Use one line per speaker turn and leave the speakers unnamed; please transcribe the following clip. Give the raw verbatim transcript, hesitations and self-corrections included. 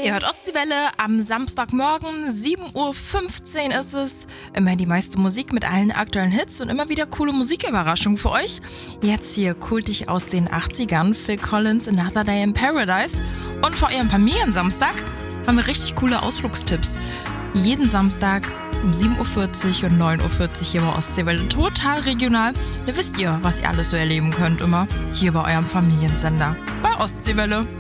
Ihr hört Ostseewelle am Samstagmorgen, sieben Uhr fünfzehn ist es. Immer die meiste Musik mit allen aktuellen Hits und immer wieder coole Musiküberraschungen für euch. Jetzt hier kultig aus den achtzigern, Phil Collins, Another Day in Paradise. Und vor eurem Familiensamstag haben wir richtig coole Ausflugstipps. Jeden Samstag um sieben Uhr vierzig und neun Uhr vierzig hier bei Ostseewelle. Total regional. Da wisst ihr, was ihr alles so erleben könnt immer hier bei eurem Familiensender bei Ostseewelle.